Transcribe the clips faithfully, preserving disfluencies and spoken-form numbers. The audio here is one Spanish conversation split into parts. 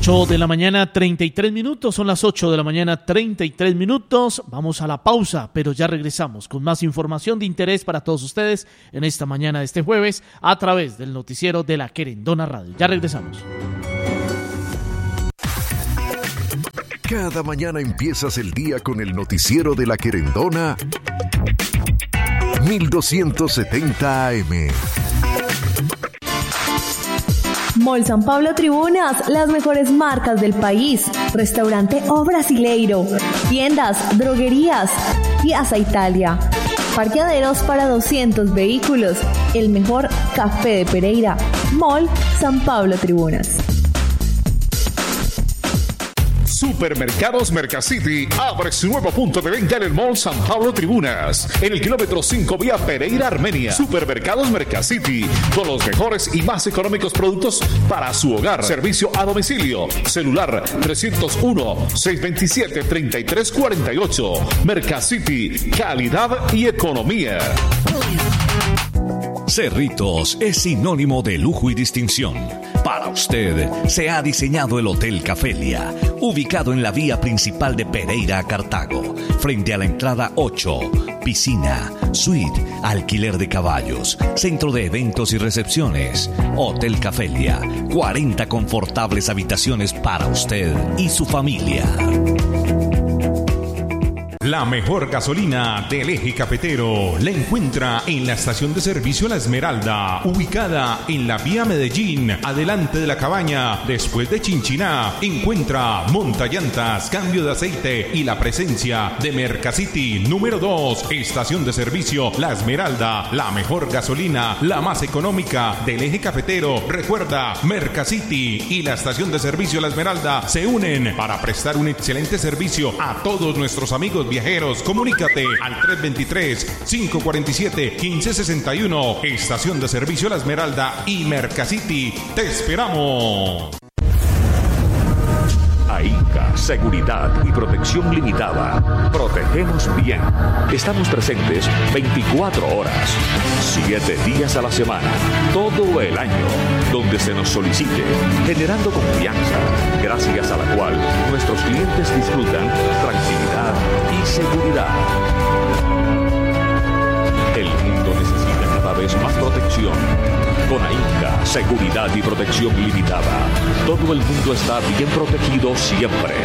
ocho de la mañana, treinta y tres minutos, son las ocho de la mañana, treinta y tres minutos, vamos a la pausa, pero ya regresamos con más información de interés para todos ustedes en esta mañana de este jueves a través del noticiero de la Querendona Radio. Ya regresamos. Cada mañana empiezas el día con el noticiero de la Querendona mil doscientos setenta A M. Mall San Pablo Tribunas, las mejores marcas del país. Restaurante O Brasileiro, tiendas, droguerías, Piazza Italia, parqueaderos para doscientos vehículos, el mejor café de Pereira. Mall San Pablo Tribunas. Supermercados Mercacity abre su nuevo punto de venta en el Mall San Pablo Tribunas, en el kilómetro cinco vía Pereira, Armenia. Supermercados Mercacity, con los mejores y más económicos productos para su hogar. Servicio a domicilio. Celular tres cero uno, seis dos siete, tres tres cuatro ocho. Mercacity, calidad y economía. Cerritos es sinónimo de lujo y distinción. Para usted se ha diseñado el Hotel Cafelia, ubicado en la vía principal de Pereira a Cartago, frente a la entrada ocho, piscina, suite, alquiler de caballos, centro de eventos y recepciones. Hotel Cafelia, cuarenta confortables habitaciones para usted y su familia. La mejor gasolina del eje cafetero la encuentra en la estación de servicio La Esmeralda, ubicada en la vía Medellín, adelante de la cabaña, después de Chinchiná. Encuentra montallantas, cambio de aceite y la presencia de Mercacity número dos, estación de servicio La Esmeralda, la mejor gasolina, la más económica del eje cafetero. Recuerda, Mercacity y la estación de servicio La Esmeralda se unen para prestar un excelente servicio a todos nuestros amigos viajeros. Comunícate al tres dos tres, cinco cuatro siete, uno cinco seis uno. Estación de servicio La Esmeralda y Mercacity. ¡Te esperamos! AINCA, Seguridad y Protección Limitada. Protegemos bien. Estamos presentes veinticuatro horas, siete días a la semana, todo el año, donde se nos solicite, generando confianza, gracias a la cual nuestros clientes disfrutan tranquilidad y seguridad. El mundo necesita cada vez más protección. Con AINCA, Seguridad y Protección Limitada, todo el mundo está bien protegido siempre.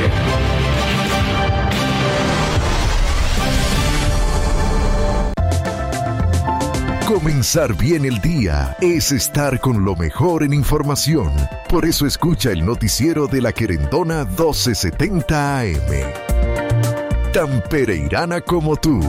Comenzar bien el día es estar con lo mejor en información. Por eso escucha el noticiero de la Querendona doce setenta A M. Tan pereirana como tú.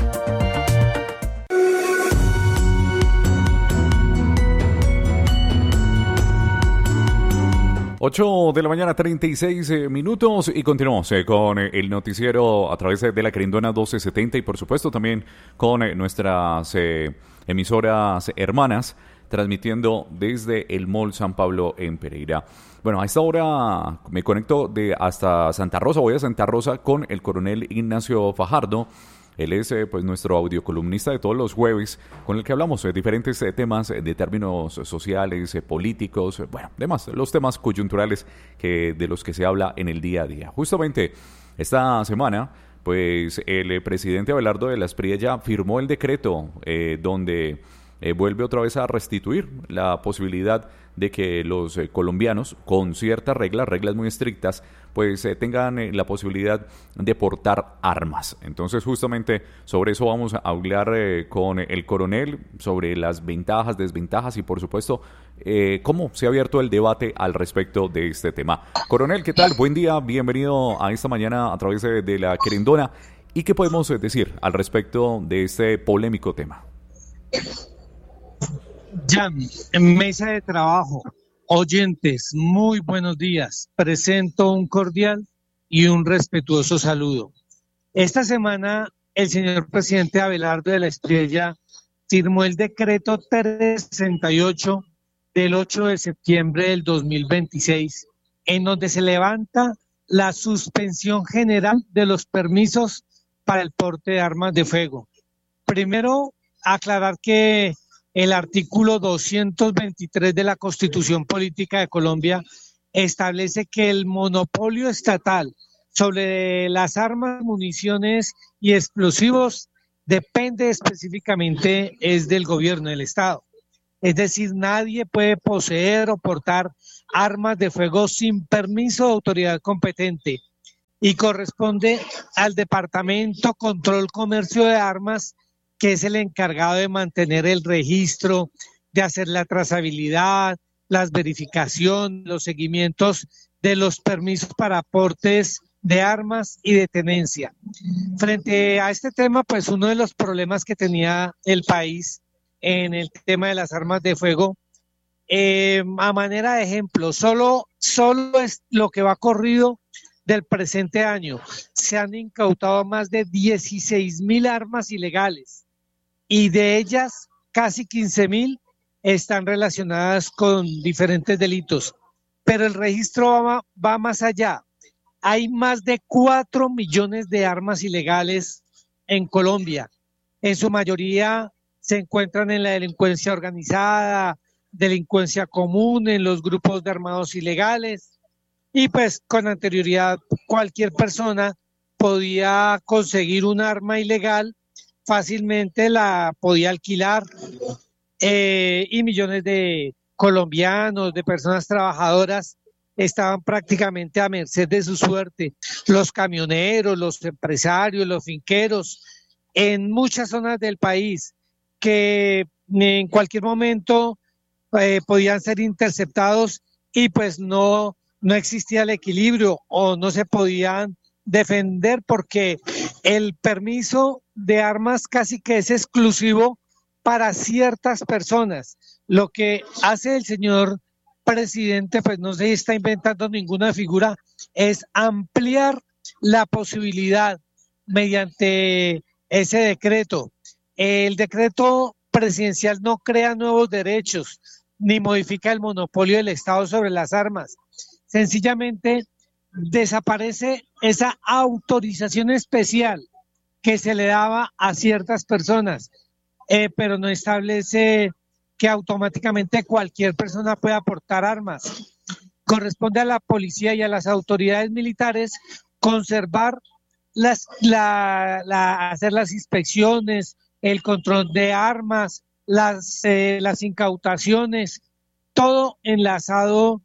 ocho de la mañana, treinta y seis eh, minutos y continuamos eh, con eh, el noticiero a través de, de la Querendona doce setenta y por supuesto también con eh, nuestras eh, emisoras hermanas transmitiendo desde el Mall San Pablo en Pereira. Bueno, a esta hora me conecto de hasta Santa Rosa, voy a Santa Rosa con el coronel Ignacio Fajardo. Él es eh, pues nuestro audiocolumnista de todos los jueves, con el que hablamos de diferentes eh, temas eh, de términos sociales, eh, políticos, eh, bueno, demás, los temas coyunturales que, de los que se habla en el día a día. Justamente esta semana, pues el eh, presidente Abelardo de la Espriella firmó el decreto eh, donde eh, vuelve otra vez a restituir la posibilidad de que los eh, colombianos, con ciertas reglas, reglas muy estrictas, pues eh, tengan eh, la posibilidad de portar armas. Entonces, justamente sobre eso vamos a hablar eh, con el coronel, sobre las ventajas, desventajas y, por supuesto, eh, cómo se ha abierto el debate al respecto de este tema. Coronel, ¿qué tal? Buen día, bienvenido a esta mañana a través de, de la Querendona. ¿Y qué podemos eh, decir al respecto de este polémico tema? Jan, en mesa de trabajo, oyentes, muy buenos días. Presento un cordial y un respetuoso saludo. Esta semana, el señor presidente Abelardo de la Espriella firmó el decreto trescientos sesenta y ocho del ocho de septiembre del dos mil veintiséis, en donde se levanta la suspensión general de los permisos para el porte de armas de fuego. Primero, aclarar que el artículo doscientos veintitrés de la Constitución Política de Colombia establece que el monopolio estatal sobre las armas, municiones y explosivos depende específicamente es del gobierno del Estado. Es decir, nadie puede poseer o portar armas de fuego sin permiso de autoridad competente y corresponde al Departamento Control Comercio de Armas, que es el encargado de mantener el registro, de hacer la trazabilidad, las verificaciones, los seguimientos de los permisos para aportes de armas y de tenencia. Frente a este tema, pues uno de los problemas que tenía el país en el tema de las armas de fuego, eh, a manera de ejemplo, solo, solo es lo que va corrido del presente año. Se han incautado más de dieciséis mil armas ilegales y de ellas casi quince mil están relacionadas con diferentes delitos. Pero el registro va, va más allá. Hay más de cuatro millones de armas ilegales en Colombia. En su mayoría se encuentran en la delincuencia organizada, delincuencia común, en los grupos de armados ilegales. Y pues con anterioridad cualquier persona podía conseguir un arma ilegal, fácilmente la podía alquilar, eh, y millones de colombianos, de personas trabajadoras, estaban prácticamente a merced de su suerte. Los camioneros, los empresarios, los finqueros, en muchas zonas del país, que en cualquier momento eh, podían ser interceptados y pues no, no existía el equilibrio o no se podían defender porque el permiso de armas casi que es exclusivo para ciertas personas. Lo que hace el señor presidente, pues no se está inventando ninguna figura, es ampliar la posibilidad mediante ese decreto. El decreto presidencial no crea nuevos derechos ni modifica el monopolio del Estado sobre las armas. Sencillamente desaparece esa autorización especial que se le daba a ciertas personas, eh, pero no establece que automáticamente cualquier persona pueda portar armas. Corresponde a la policía y a las autoridades militares conservar las, la, la, hacer las inspecciones, el control de armas, las, eh, las incautaciones, todo enlazado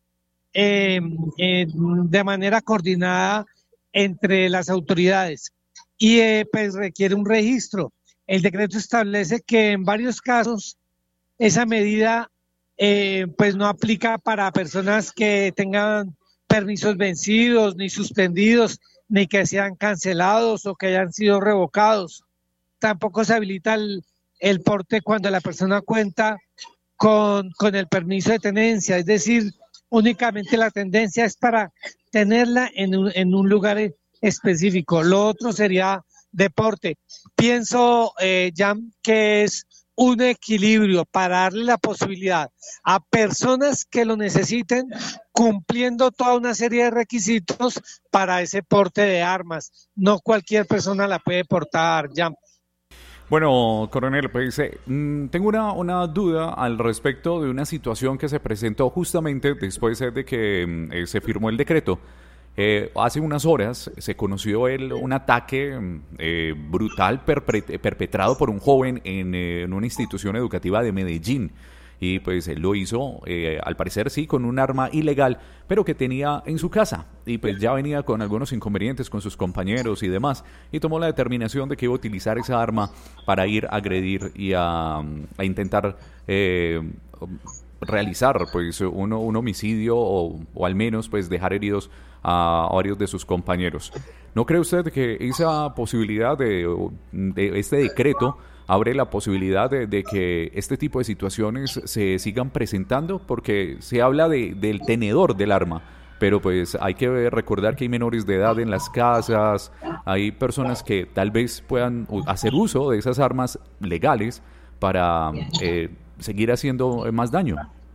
eh, eh, de manera coordinada entre las autoridades. Y eh, pues requiere un registro. El decreto establece que en varios casos esa medida eh, pues no aplica para personas que tengan permisos vencidos, ni suspendidos, ni que sean cancelados o que hayan sido revocados. Tampoco se habilita el, el porte cuando la persona cuenta con, con el permiso de tenencia, es decir, únicamente la tendencia es para tenerla en un, en un lugar específico. Lo otro sería deporte. Pienso, eh, Jan, que es un equilibrio para darle la posibilidad a personas que lo necesiten, cumpliendo toda una serie de requisitos para ese porte de armas. No cualquier persona la puede portar, Jan. Bueno, coronel, pues eh, tengo una, una duda al respecto de una situación que se presentó justamente después de que eh, se firmó el decreto. Eh, hace unas horas se conoció el, un ataque eh, brutal perpre- perpetrado por un joven en, eh, en una institución educativa de Medellín. Y pues él lo hizo, eh, al parecer sí, con un arma ilegal, pero que tenía en su casa. Y pues ya venía con algunos inconvenientes con sus compañeros y demás. Y tomó la determinación de que iba a utilizar esa arma para ir a agredir y a, a intentar eh, realizar pues un, un homicidio o, o al menos pues dejar heridos a varios de sus compañeros. ¿No cree usted que esa posibilidad de, de este decreto abre la posibilidad de, de que este tipo de situaciones se sigan presentando? Porque se habla de, del tenedor del arma, pero pues hay que recordar que hay menores de edad en las casas, hay personas que tal vez puedan hacer uso de esas armas legales para eh, seguir haciendo más daño.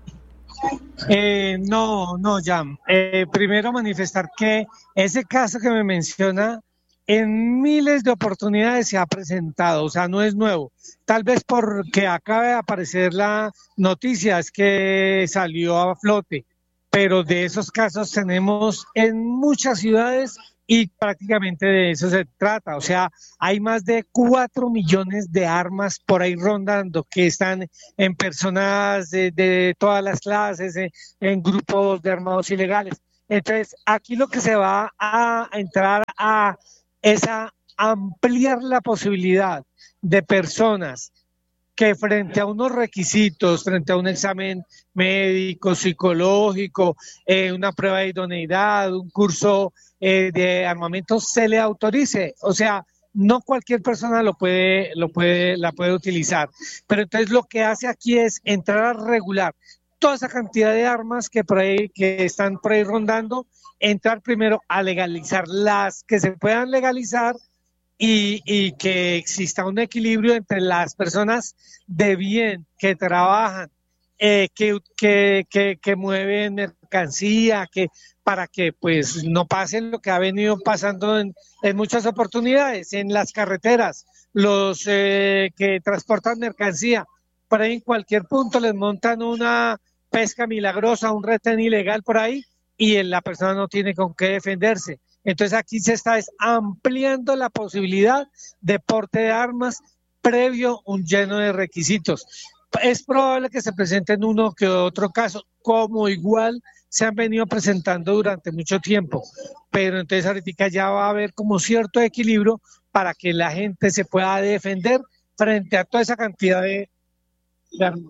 Eh, no, no, Jan. Eh, primero manifestar que ese caso que me menciona en miles de oportunidades se ha presentado, o sea, no es nuevo. Tal vez porque acaba de aparecer la noticia, es que salió a flote, pero de esos casos tenemos en muchas ciudades y prácticamente de eso se trata. O sea, hay más de cuatro millones de armas por ahí rondando que están en personas de, de todas las clases, en, en grupos de armados ilegales. Entonces, aquí lo que se va a entrar a es a ampliar la posibilidad de personas que frente a unos requisitos, frente a un examen médico, psicológico, eh, una prueba de idoneidad, un curso eh, de armamento, se le autorice. O sea, no cualquier persona lo puede, lo puede, la puede utilizar. Pero entonces lo que hace aquí es entrar a regular toda esa cantidad de armas que por ahí, que están por ahí rondando, entrar primero a legalizar las que se puedan legalizar, Y, y que exista un equilibrio entre las personas de bien que trabajan, eh, que, que, que, que mueven mercancía, que para que pues no pase lo que ha venido pasando en, en muchas oportunidades, en las carreteras, los eh, que transportan mercancía, por ahí en cualquier punto les montan una pesca milagrosa, un retén ilegal por ahí, y la persona no tiene con qué defenderse. Entonces aquí se está ampliando la posibilidad de porte de armas previo un lleno de requisitos. Es probable que se presenten uno que otro caso, como igual se han venido presentando durante mucho tiempo, pero entonces ahorita ya va a haber como cierto equilibrio para que la gente se pueda defender frente a toda esa cantidad de, de armas.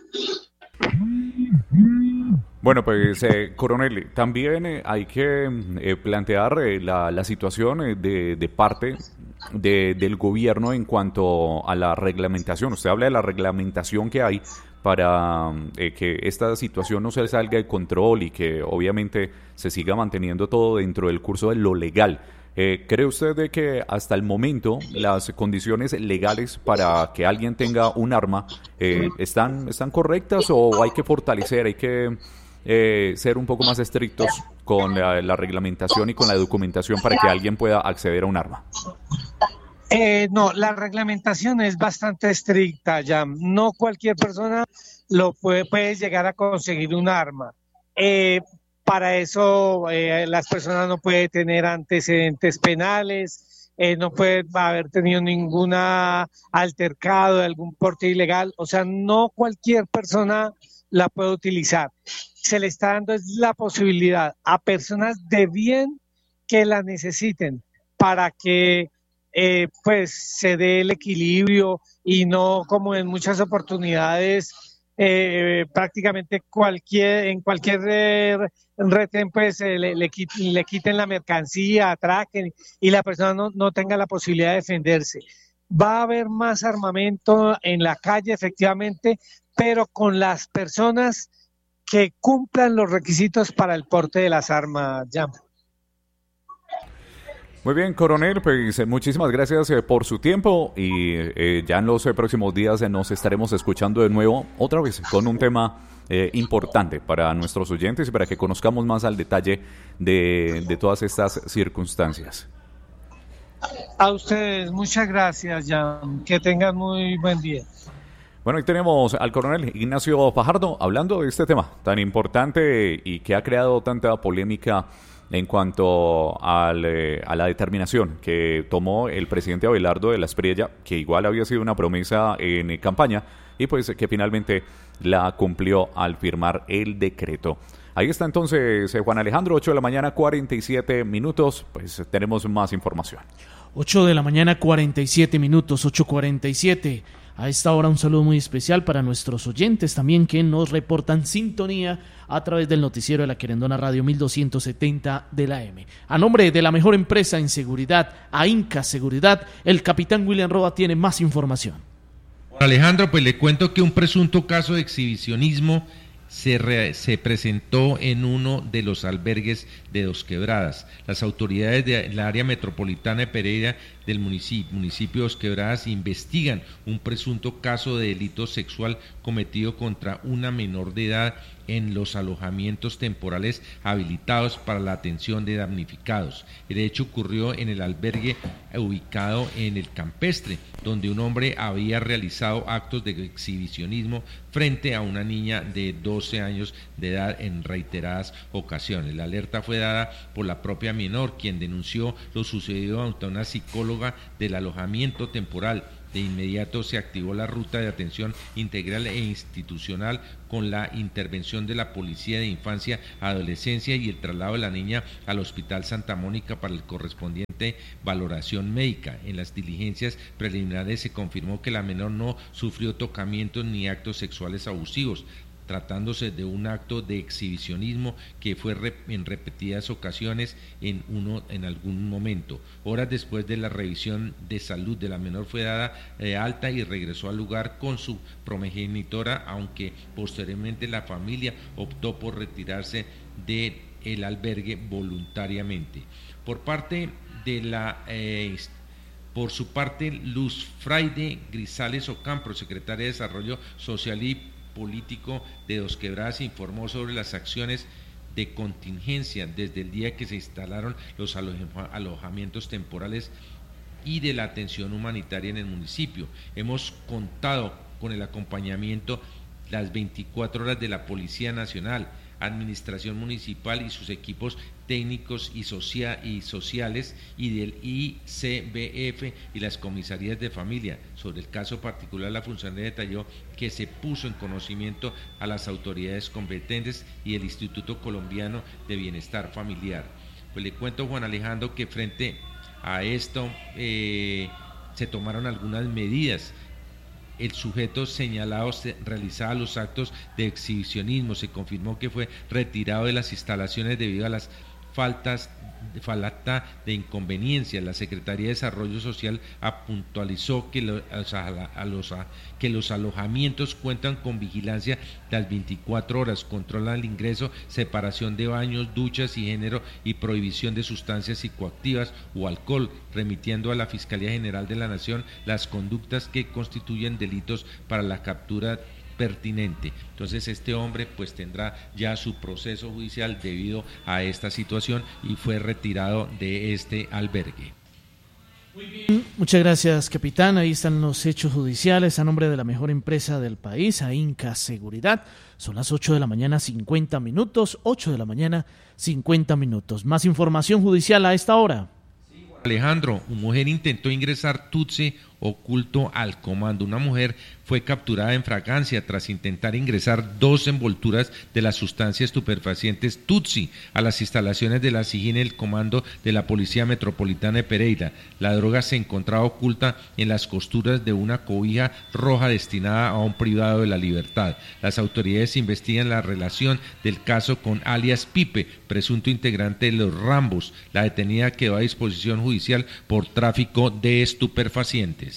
Bueno, pues, eh, coronel, también eh, hay que eh, plantear eh, la, la situación eh, de, de parte de, del gobierno en cuanto a la reglamentación. Usted habla de la reglamentación que hay para eh, que esta situación no se salga de control y que obviamente se siga manteniendo todo dentro del curso de lo legal. Eh, ¿Cree usted de que hasta el momento las condiciones legales para que alguien tenga un arma eh, están, están correctas o hay que fortalecer, hay que eh, ser un poco más estrictos con la, la reglamentación y con la documentación para que alguien pueda acceder a un arma? Eh, no, la reglamentación es bastante estricta, ya no cualquier persona lo puede, puede llegar a conseguir un arma. Eh, para eso eh, las personas no pueden tener antecedentes penales, eh, no puede haber tenido ningún altercado de algún porte ilegal, o sea, no cualquier persona la puede utilizar. Se le está dando es la posibilidad a personas de bien que la necesiten para que Eh, pues se dé el equilibrio y no como en muchas oportunidades eh, prácticamente cualquier en cualquier eh, retén pues eh, le, le, quiten, le quiten la mercancía, atraquen y la persona no, no tenga la posibilidad de defenderse. Va a haber más armamento en la calle efectivamente, pero con las personas que cumplan los requisitos para el porte de las armas, ya. Muy bien, coronel, pues muchísimas gracias eh, por su tiempo y eh, ya en los eh, próximos días eh, nos estaremos escuchando de nuevo otra vez con un tema eh, importante para nuestros oyentes y para que conozcamos más al detalle de, de todas estas circunstancias. A ustedes, muchas gracias, Jan. Que tengan muy buen día. Bueno, ahí tenemos al coronel Ignacio Fajardo hablando de este tema tan importante y que ha creado tanta polémica en cuanto al, eh, a la determinación que tomó el presidente Abelardo de la Espriella, que igual había sido una promesa en eh, campaña, y pues que finalmente la cumplió al firmar el decreto. Ahí está entonces eh, Juan Alejandro, ocho de la mañana, cuarenta y siete minutos, pues tenemos más información. ocho de la mañana, cuarenta y siete minutos, ocho cuarenta y siete. A esta hora un saludo muy especial para nuestros oyentes también que nos reportan sintonía a través del noticiero de la Querendona Radio mil doscientos setenta de la M. A nombre de la mejor empresa en seguridad, AINCA Seguridad, el capitán William Roa tiene más información. Alejandro, pues le cuento que un presunto caso de exhibicionismo Se, re, se presentó en uno de los albergues de Dos Quebradas. Las autoridades del área metropolitana de Pereira del municipio, municipio de Dos Quebradas investigan un presunto caso de delito sexual cometido contra una menor de edad en los alojamientos temporales habilitados para la atención de damnificados. El hecho ocurrió en el albergue ubicado en el Campestre, donde un hombre había realizado actos de exhibicionismo frente a una niña de doce años de edad en reiteradas ocasiones. La alerta fue dada por la propia menor, quien denunció lo sucedido ante una psicóloga del alojamiento temporal. De inmediato se activó la ruta de atención integral e institucional con la intervención de la Policía de Infancia, Adolescencia y el traslado de la niña al Hospital Santa Mónica para el correspondiente valoración médica. En las diligencias preliminares se confirmó que la menor no sufrió tocamientos ni actos sexuales abusivos, tratándose de un acto de exhibicionismo que fue en repetidas ocasiones en uno en algún momento. Horas después de la revisión de salud de la menor fue dada de alta y regresó al lugar con su progenitora, aunque posteriormente la familia optó por retirarse del albergue voluntariamente. Por parte de la eh, Por su parte, Luz Fraide Grisales Ocampo, secretaria de Desarrollo Social y Político de Dos Quebradas, informó sobre las acciones de contingencia desde el día que se instalaron los alojamientos temporales y de la atención humanitaria en el municipio. Hemos contado con el acompañamiento las veinticuatro horas de la Policía Nacional, Administración Municipal y sus equipos técnicos y, socia y sociales, y del I C B F y las comisarías de familia. Sobre el caso particular, la funcionaria detalló que se puso en conocimiento a las autoridades competentes y el Instituto Colombiano de Bienestar Familiar. Pues le cuento, Juan Alejandro, que frente a esto eh, se tomaron algunas medidas. El sujeto señalado realizaba los actos de exhibicionismo. Se confirmó que fue retirado de las instalaciones debido a las faltas de falta de inconveniencia. La Secretaría de Desarrollo Social puntualizó que los, a los, a, que los alojamientos cuentan con vigilancia las veinticuatro horas, controlan el ingreso, separación de baños, duchas y género y prohibición de sustancias psicoactivas o alcohol, remitiendo a la Fiscalía General de la Nación las conductas que constituyen delitos para la captura pertinente. Entonces este hombre pues tendrá ya su proceso judicial debido a esta situación y fue retirado de este albergue. Muy bien, muchas gracias, capitán. Ahí están los hechos judiciales a nombre de la mejor empresa del país, AINCA Seguridad. Son las ocho de la mañana, cincuenta minutos, ocho de la mañana, cincuenta minutos. Más información judicial a esta hora. Alejandro, una mujer intentó ingresar Tutsi oculto al comando. Una mujer fue capturada en fragancia tras intentar ingresar dos envolturas de las sustancias estupefacientes Tutsi a las instalaciones de la SIJIN, el comando de la Policía Metropolitana de Pereira. La droga se encontraba oculta en las costuras de una cobija roja destinada a un privado de la libertad. Las autoridades investigan la relación del caso con alias Pipe, presunto integrante de los Rambos. La detenida quedó a disposición judicial por tráfico de estupefacientes.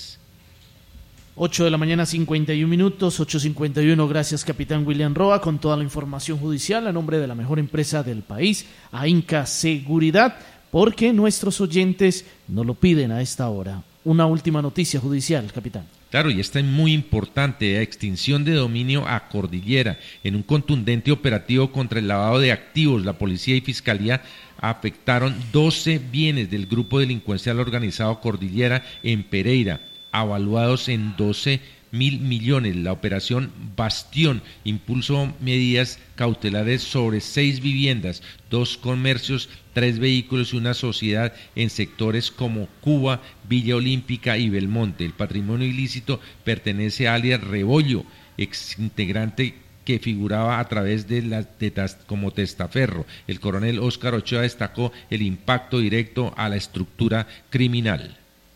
ocho de la mañana, cincuenta y un minutos, ocho cincuenta y uno. Gracias, capitán William Roa, con toda la información judicial a nombre de la mejor empresa del país, AINCA Seguridad, porque nuestros oyentes nos lo piden a esta hora. Una última noticia judicial, capitán. Claro, y esta es muy importante: extinción de dominio a Cordillera. En un contundente operativo contra el lavado de activos, la policía y fiscalía afectaron doce bienes del grupo delincuencial organizado Cordillera en Pereira, avaluados en doce mil millones. La operación Bastión impulsó medidas cautelares sobre seis viviendas, dos comercios, tres vehículos y una sociedad en sectores como Cuba, Villa Olímpica y Belmonte. El patrimonio ilícito pertenece a alias Rebollo, ex integrante que figuraba a través de la de, como testaferro. El coronel Óscar Ochoa destacó el impacto directo a la estructura criminal.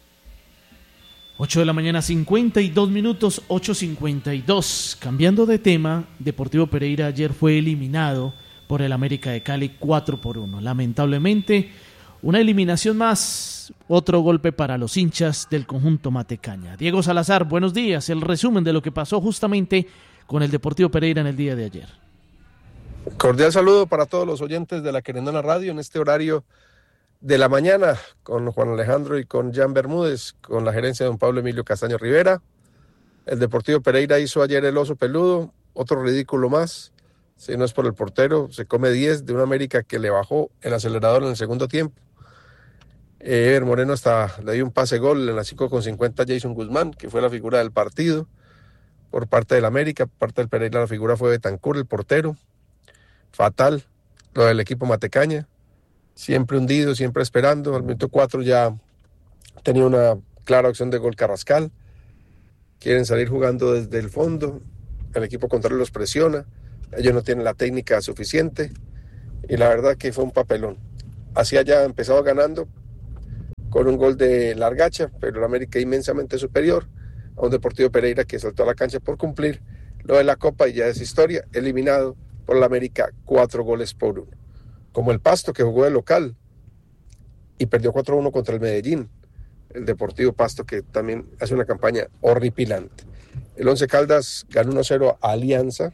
ocho de la mañana, cincuenta y dos minutos, ocho cincuenta y dos. Cambiando de tema, Deportivo Pereira ayer fue eliminado por el América de Cali cuatro por uno. Lamentablemente, una eliminación más, otro golpe para los hinchas del conjunto Matecaña. Diego Salazar, buenos días. El resumen de lo que pasó justamente con el Deportivo Pereira en el día de ayer. Cordial saludo para todos los oyentes de la Querendona Radio en este horario de la mañana, con Juan Alejandro y con Jan Bermúdez, con la gerencia de don Pablo Emilio Castaño Rivera. El Deportivo Pereira hizo ayer el oso peludo, otro ridículo más, si no es por el portero, se come diez de una América que le bajó el acelerador en el segundo tiempo. Eh, Ever Moreno hasta le dio un pase gol en la cinco con cincuenta a Jason Guzmán, que fue la figura del partido por parte del América. Por parte del Pereira la figura fue Betancur, el portero. Fatal lo del equipo Matecaña, siempre hundido, siempre esperando. Al minuto cuatro ya tenía una clara opción de gol Carrascal. Quieren salir jugando desde el fondo, el equipo contrario los presiona, ellos no tienen la técnica suficiente y la verdad que fue un papelón. Así haya empezado ganando con un gol de Largacha, pero el América inmensamente superior a un Deportivo Pereira que saltó a la cancha por cumplir lo de la Copa y ya es historia, eliminado por el América cuatro goles por uno. Como el Pasto, que jugó de local y perdió cuatro a uno contra el Medellín, el Deportivo Pasto, que también hace una campaña horripilante. El Once Caldas ganó uno a cero a Alianza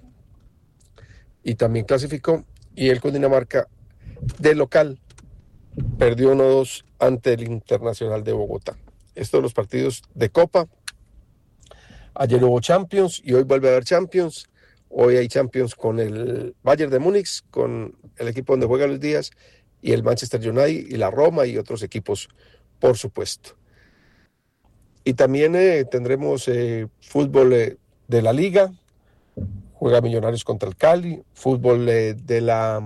y también clasificó, y el Cundinamarca de local perdió uno a dos ante el Internacional de Bogotá. Estos son los partidos de Copa. Ayer hubo Champions y hoy vuelve a haber Champions. Hoy hay Champions con el Bayern de Múnich, con el equipo donde juega Luis Díaz, y el Manchester United y la Roma y otros equipos, por supuesto. Y también eh, tendremos eh, fútbol eh, de la Liga, juega Millonarios contra el Cali, fútbol eh, de la,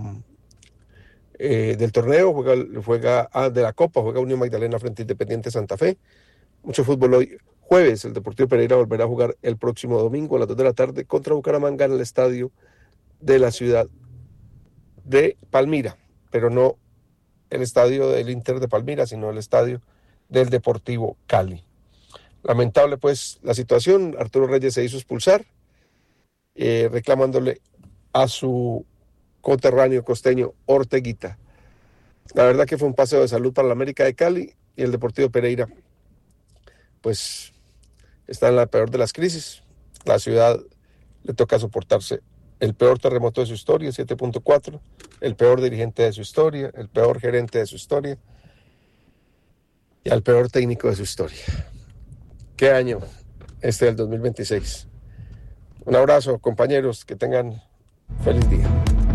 eh, del torneo, juega, juega ah, de la Copa, juega Unión Magdalena frente a Independiente Santa Fe. Mucho fútbol hoy. Jueves, el Deportivo Pereira volverá a jugar el próximo domingo a las dos de la tarde contra Bucaramanga en el estadio de la ciudad de Palmira, pero no el estadio del Inter de Palmira, sino el estadio del Deportivo Cali. Lamentable pues la situación. Arturo Reyes se hizo expulsar, eh, reclamándole a su coterráneo costeño Orteguita. La verdad que fue un paseo de salud para la América de Cali, y el Deportivo Pereira pues está en la peor de las crisis. La ciudad le toca soportarse el peor terremoto de su historia, siete punto cuatro, el peor dirigente de su historia, el peor gerente de su historia y al peor técnico de su historia. ¿Qué año este del dos mil veintiséis? Un abrazo, compañeros, que tengan feliz día.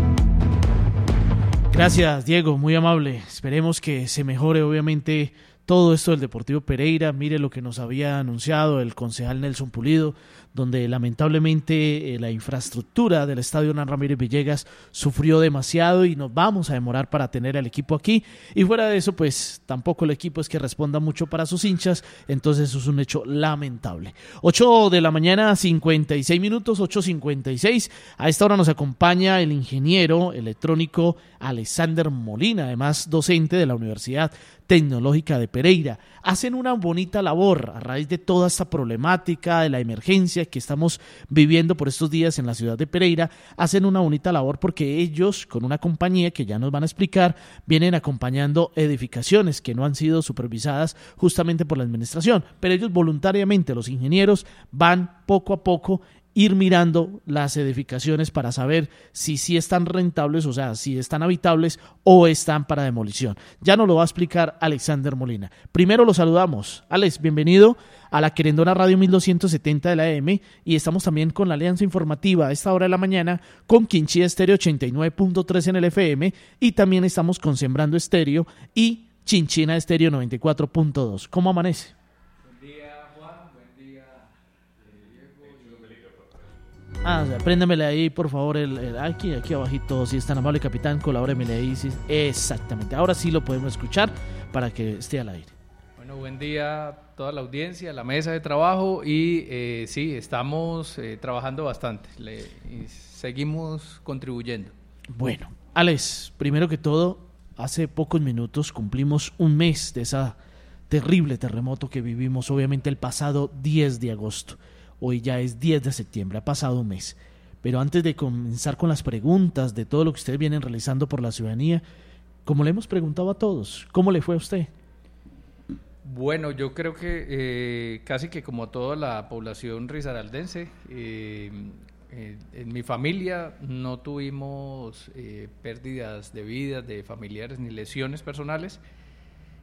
Gracias, Diego, muy amable. Esperemos que se mejore, obviamente, todo esto del Deportivo Pereira. Mire lo que nos había anunciado el concejal Nelson Pulido, donde lamentablemente eh, la infraestructura del estadio Hernán Ramírez Villegas sufrió demasiado y nos vamos a demorar para tener al equipo aquí. Y fuera de eso, pues tampoco el equipo es que responda mucho para sus hinchas, entonces eso es un hecho lamentable. ocho de la mañana, cincuenta y seis minutos, ocho cincuenta y seis. A esta hora nos acompaña el ingeniero electrónico Alexander Molina, además docente de la Universidad Tecnológica de Pereira. Hacen una bonita labor a raíz de toda esta problemática, de la emergencia que estamos viviendo por estos días en la ciudad de Pereira. Hacen una bonita labor porque ellos, con una compañía que ya nos van a explicar, vienen acompañando edificaciones que no han sido supervisadas justamente por la administración, pero ellos voluntariamente, los ingenieros, van poco a poco ir mirando las edificaciones para saber si sí están rentables, o sea, si están habitables o están para demolición. Ya nos lo va a explicar Alexander Molina. Primero lo saludamos. Alex, bienvenido a la Querendona Radio mil doscientos setenta de la A M, y estamos también con la Alianza Informativa a esta hora de la mañana con Quinchía Estéreo ochenta y nueve punto tres en el F M, y también estamos con Sembrando Estéreo y Chinchina Estéreo noventa y cuatro punto dos. ¿Cómo amanece? Ah, o sea, préndamele ahí, por favor, el, el, aquí, aquí abajito, si es tan amable, capitán, colabóremele ahí. Sí, exactamente, ahora sí lo podemos escuchar para que esté al aire. Bueno, buen día a toda la audiencia, la mesa de trabajo, y eh, sí, estamos eh, trabajando bastante, le, y seguimos contribuyendo. Bueno, Alex, primero que todo, hace pocos minutos cumplimos un mes de ese terrible terremoto que vivimos, obviamente, el pasado diez de agosto. Hoy ya es diez de septiembre, ha pasado un mes. Pero antes de comenzar con las preguntas de todo lo que ustedes vienen realizando por la ciudadanía, como le hemos preguntado a todos, ¿cómo le fue a usted? Bueno, yo creo que eh, casi que como a toda la población risaraldense, eh, eh, en mi familia no tuvimos eh, pérdidas de vidas de familiares ni lesiones personales,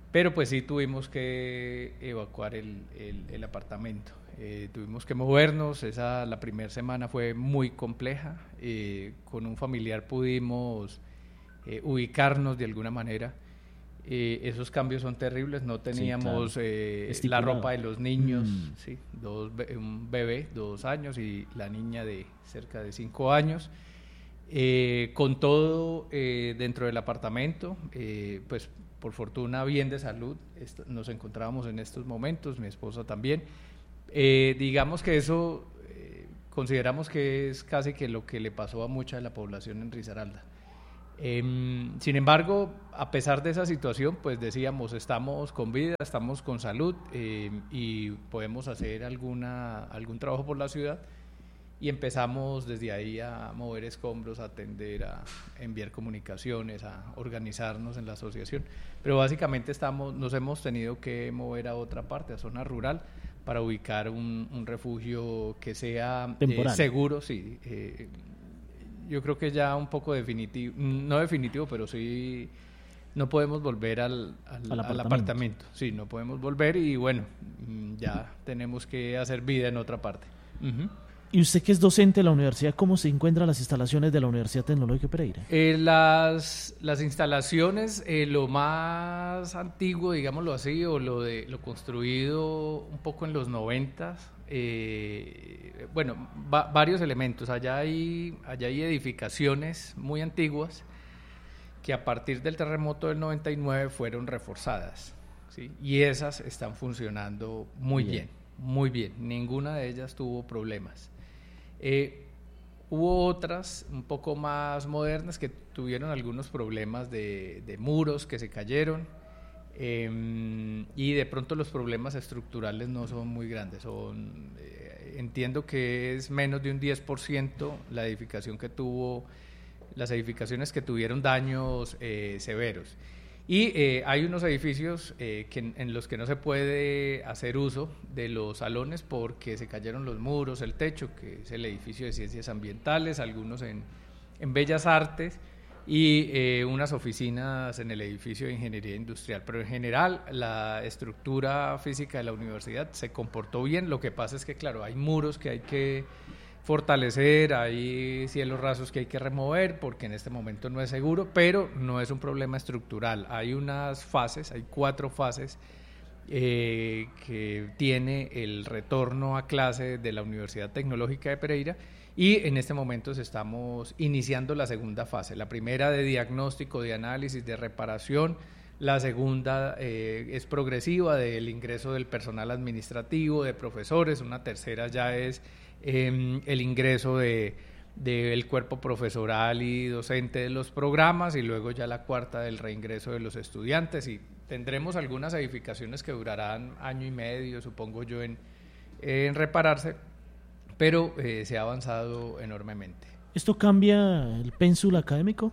pero pues sí tuvimos que evacuar el, el, el apartamento. Eh, tuvimos que movernos, esa, la primera semana fue muy compleja, eh, con un familiar pudimos eh, ubicarnos de alguna manera. Eh, esos cambios son terribles, no teníamos sí, claro. eh, la ropa de los niños, mm. sí, dos, un bebé, dos años y la niña de cerca de cinco años, eh, con todo eh, dentro del apartamento, eh, pues por fortuna bien de salud, est- nos encontrábamos en estos momentos, mi esposa también, eh, digamos que eso eh, consideramos que es casi que lo que le pasó a mucha de la población en Risaralda. Eh, sin embargo, a pesar de esa situación, pues decíamos, estamos con vida, estamos con salud eh, y podemos hacer alguna, algún trabajo por la ciudad, y empezamos desde ahí a mover escombros, a atender, a enviar comunicaciones, a organizarnos en la asociación, pero básicamente estamos, nos hemos tenido que mover a otra parte, a zona rural, para ubicar un, un refugio que sea eh, seguro, sí, eh, yo creo que ya un poco definitivo, no definitivo, pero sí no podemos volver al, al, al, apartamento. al apartamento. Sí, no podemos volver y bueno, ya tenemos que hacer vida en otra parte. Uh-huh. ¿Y usted que es docente de la universidad, cómo se encuentran las instalaciones de la Universidad Tecnológica de Pereira? Eh, las, las instalaciones, eh, lo más antiguo, digámoslo así, o lo, de, lo construido un poco en los noventas, Eh, bueno, va, varios elementos. Allá hay, allá hay edificaciones muy antiguas que a partir del terremoto del noventa y nueve fueron reforzadas, ¿sí? Y esas están funcionando muy bien. bien, muy bien. Ninguna de ellas tuvo problemas. Eh, hubo otras un poco más modernas que tuvieron algunos problemas de, de muros que se cayeron. Eh, y de pronto los problemas estructurales no son muy grandes, son, eh, entiendo que es menos de un diez por ciento la edificación que tuvo, las edificaciones que tuvieron daños eh, severos. Y eh, hay unos edificios eh, que, en los que no se puede hacer uso de los salones porque se cayeron los muros, el techo, que es el edificio de Ciencias Ambientales, algunos en, en Bellas Artes, y eh, unas oficinas en el edificio de Ingeniería Industrial, pero en general la estructura física de la universidad se comportó bien. Lo que pasa es que claro, hay muros que hay que fortalecer, hay cielos rasos que hay que remover porque en este momento no es seguro, pero no es un problema estructural. Hay unas fases, hay cuatro fases eh, que tiene el retorno a clase de la Universidad Tecnológica de Pereira. Y en este momento estamos iniciando la segunda fase, la primera de diagnóstico, de análisis, de reparación, la segunda eh, es progresiva del ingreso del personal administrativo, de profesores, una tercera ya es eh, el ingreso de, del cuerpo profesoral y docente de los programas, y luego ya la cuarta del reingreso de los estudiantes, y tendremos algunas edificaciones que durarán año y medio, supongo yo, en, en repararse, pero eh, se ha avanzado enormemente. ¿Esto cambia el pénsul académico?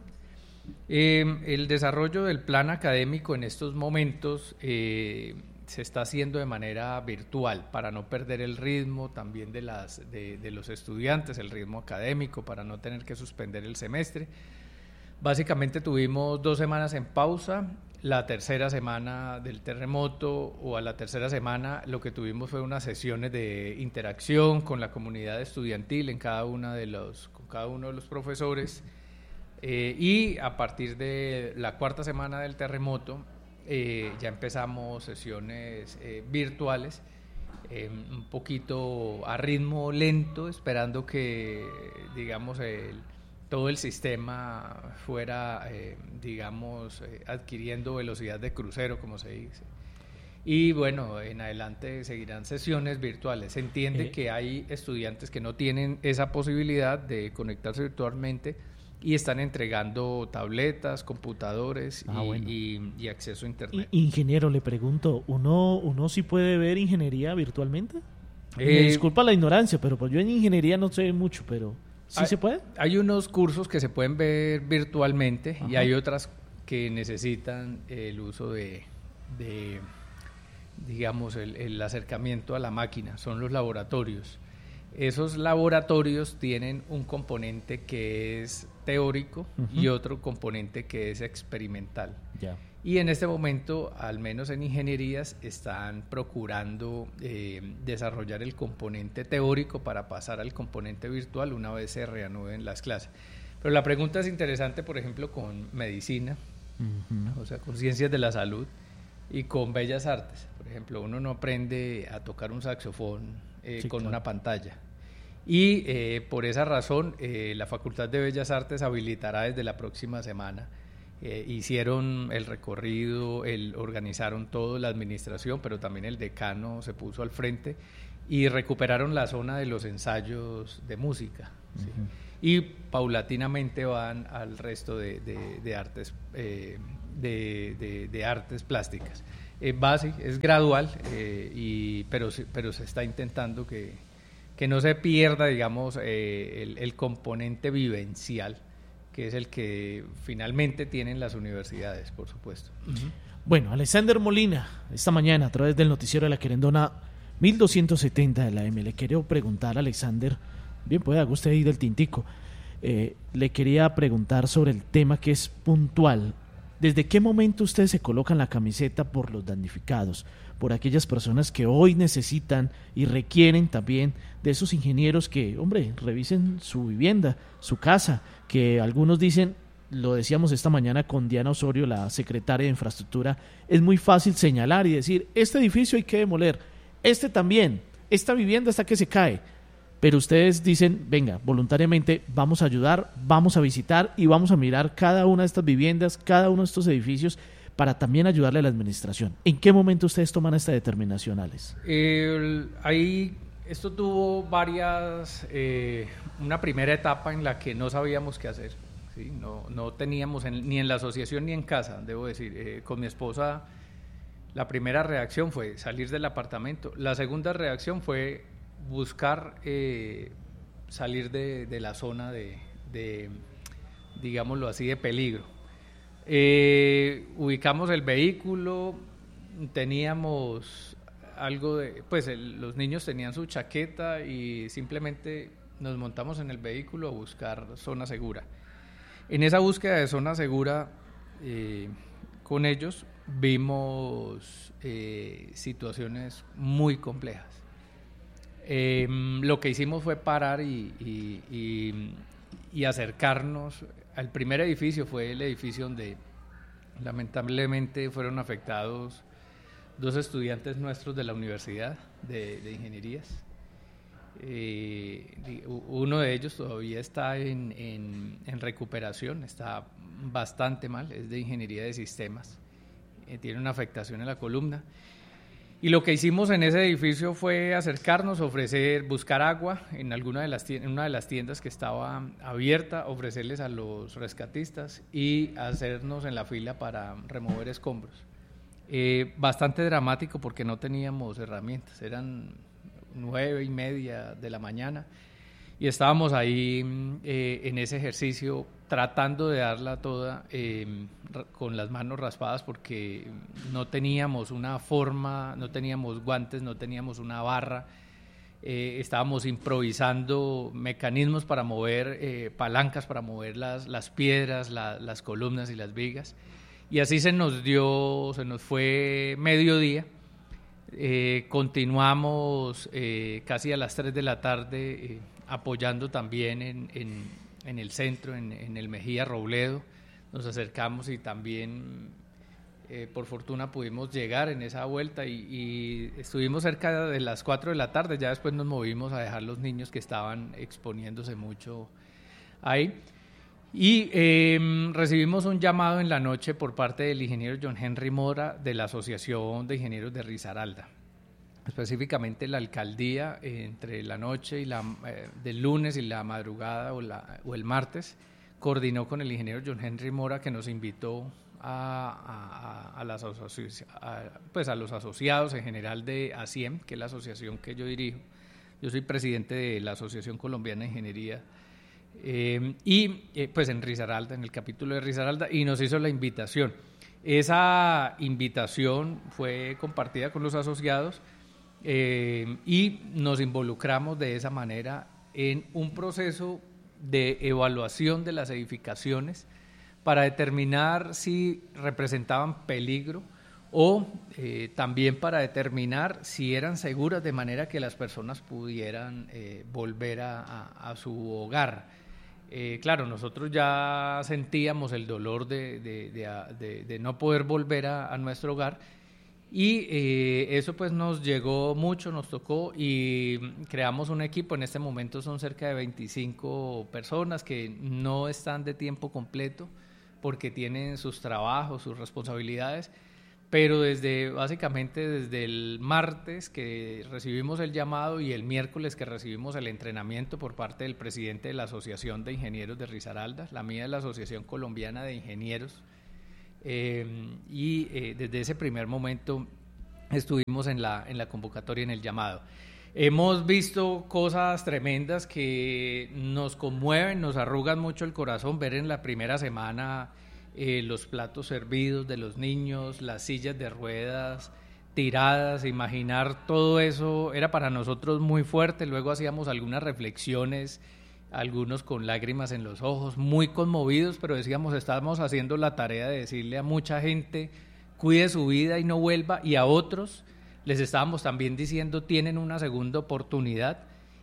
Eh, el desarrollo del plan académico en estos momentos eh, se está haciendo de manera virtual para no perder el ritmo también de, las, de, de los estudiantes, el ritmo académico, para no tener que suspender el semestre. Básicamente tuvimos dos semanas en pausa. La tercera semana del terremoto o a la tercera semana lo que tuvimos fue unas sesiones de interacción con la comunidad estudiantil en cada una de los, con cada uno de los profesores, eh, y a partir de la cuarta semana del terremoto eh, ya empezamos sesiones eh, virtuales, eh, un poquito a ritmo lento, esperando que digamos el todo el sistema fuera, eh, digamos, eh, adquiriendo velocidad de crucero, como se dice. Y bueno, en adelante seguirán sesiones virtuales. Se entiende eh. que hay estudiantes que no tienen esa posibilidad de conectarse virtualmente y están entregando tabletas, computadores ah, y, bueno. y, y acceso a internet. Ingeniero, le pregunto, ¿uno, uno sí puede ver ingeniería virtualmente? Eh, Me disculpa la ignorancia, pero pues yo en ingeniería no sé mucho, pero... ¿Sí hay, se puede? Hay unos cursos que se pueden ver virtualmente. Ajá. Y hay otras que necesitan el uso de, de digamos, el, el acercamiento a la máquina, son los laboratorios. Esos laboratorios tienen un componente que es teórico uh-huh. y otro componente que es experimental. Ya. Y en este momento, al menos en ingenierías, están procurando eh, desarrollar el componente teórico para pasar al componente virtual una vez se reanuden las clases. Pero la pregunta es interesante, por ejemplo, con medicina, uh-huh. o sea, con ciencias de la salud y con bellas artes. Por ejemplo, uno no aprende a tocar un saxofón eh, sí, con claro. una pantalla. Y eh, por esa razón, eh, la Facultad de Bellas Artes habilitará desde la próxima semana. Eh, hicieron el recorrido, el, organizaron todo, la administración, pero también el decano se puso al frente y recuperaron la zona de los ensayos de música. Uh-huh. ¿sí? Y paulatinamente van al resto de, de, de artes eh, de, de, de artes plásticas. Eh, base, es gradual, eh, y, pero, pero se está intentando que, que no se pierda, digamos, eh, el, el componente vivencial, que es el que finalmente tienen las universidades, por supuesto. Uh-huh. Bueno, Alexander Molina, esta mañana a través del noticiero de la Querendona mil doscientos setenta de la M, le quiero preguntar a Alexander, bien puede, haga usted ahí del tintico, eh, le quería preguntar sobre el tema que es puntual. ¿Desde qué momento ustedes se colocan la camiseta por los damnificados, por aquellas personas que hoy necesitan y requieren también de esos ingenieros que, hombre, revisen su vivienda, su casa, que algunos dicen, lo decíamos esta mañana con Diana Osorio, la secretaria de Infraestructura, es muy fácil señalar y decir, este edificio hay que demoler, este también, esta vivienda está que se cae, pero ustedes dicen, venga, voluntariamente vamos a ayudar, vamos a visitar y vamos a mirar cada una de estas viviendas, cada uno de estos edificios, para también ayudarle a la administración. ¿En qué momento ustedes toman esta determinación, Alex? Eh, ahí, esto tuvo varias, eh, una primera etapa en la que no sabíamos qué hacer, ¿sí? no, no teníamos en, ni en la asociación ni en casa, debo decir, eh, con mi esposa la primera reacción fue salir del apartamento, la segunda reacción fue buscar eh, salir de, de la zona de, de, digámoslo así, de peligro. Eh, ubicamos el vehículo, teníamos algo de, pues el, los niños tenían su chaqueta y simplemente nos montamos en el vehículo a buscar zona segura. En esa búsqueda de zona segura eh, con ellos vimos eh, situaciones muy complejas. Eh, lo que hicimos fue parar y, y, y, y acercarnos. El primer edificio fue el edificio donde lamentablemente fueron afectados dos estudiantes nuestros de la universidad de, de ingenierías. Eh, uno de ellos todavía está en, en, en recuperación, está bastante mal, es de ingeniería de sistemas, eh, tiene una afectación en la columna. Y lo que hicimos en ese edificio fue acercarnos, ofrecer, buscar agua en alguna de las tiendas, en una de las tiendas que estaba abierta, ofrecerles a los rescatistas y hacernos en la fila para remover escombros. Eh, bastante dramático porque no teníamos herramientas, eran nueve y media de la mañana y estábamos ahí eh, en ese ejercicio tratando de darla toda eh, con las manos raspadas porque no teníamos una forma, no teníamos guantes, no teníamos una barra, eh, estábamos improvisando mecanismos para mover, eh, palancas para mover las, las piedras, la, las columnas y las vigas, y así se nos dio, se nos fue mediodía. Eh, continuamos eh, casi a las tres de la tarde eh, apoyando también en, en, en el centro, en, en el Mejía Robledo. Nos acercamos y también eh, por fortuna pudimos llegar en esa vuelta y, y estuvimos cerca de las cuatro de la tarde. Ya después nos movimos a dejar los niños que estaban exponiéndose mucho ahí. Y eh, recibimos un llamado en la noche por parte del ingeniero John Henry Mora de la Asociación de Ingenieros de Risaralda. Específicamente la alcaldía, eh, entre la noche y la, eh, del lunes y la madrugada o, la, o el martes, coordinó con el ingeniero John Henry Mora, que nos invitó a, a, a, las asoci- a, pues a los asociados en general de ASIEM, que es la asociación que yo dirijo. Yo soy presidente de la Asociación Colombiana de Ingeniería. Eh, y eh, pues en Risaralda, en el capítulo de Risaralda, y nos hizo la invitación. Esa invitación fue compartida con los asociados eh, y nos involucramos de esa manera en un proceso de evaluación de las edificaciones para determinar si representaban peligro o eh, también para determinar si eran seguras de manera que las personas pudieran eh, volver a, a, a su hogar. Eh, claro, nosotros ya sentíamos el dolor de, de, de, de, de no poder volver a, a nuestro hogar y eh, eso pues nos llegó mucho, nos tocó y creamos un equipo. En este momento son cerca de veinticinco personas que no están de tiempo completo porque tienen sus trabajos, sus responsabilidades, pero desde básicamente desde el martes que recibimos el llamado y el miércoles que recibimos el entrenamiento por parte del presidente de la Asociación de Ingenieros de Risaralda, la mía es la Asociación Colombiana de Ingenieros, eh, y eh, desde ese primer momento estuvimos en la, en la convocatoria, en el llamado. Hemos visto cosas tremendas que nos conmueven, nos arrugan mucho el corazón, ver en la primera semana eh, los platos servidos de los niños, las sillas de ruedas tiradas, imaginar todo eso era para nosotros muy fuerte. Luego hacíamos algunas reflexiones, algunos con lágrimas en los ojos, muy conmovidos, pero decíamos, estamos haciendo la tarea de decirle a mucha gente, cuide su vida y no vuelva, y a otros les estábamos también diciendo, tienen una segunda oportunidad